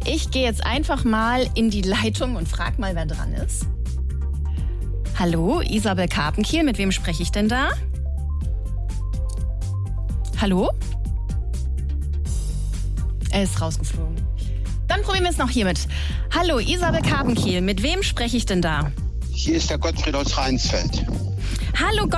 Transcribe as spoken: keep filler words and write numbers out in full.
Ich gehe jetzt einfach mal in die Leitung und frag mal, wer dran ist. Hallo, Isabel Karpenkiel, mit wem spreche ich denn da? Hallo? Er ist rausgeflogen. Dann probieren wir es noch hiermit. Hallo, Isabel Karpenkiel, mit wem spreche ich denn da? Hier ist der Gottfried aus Rheinsfeld. Hallo Gottfried.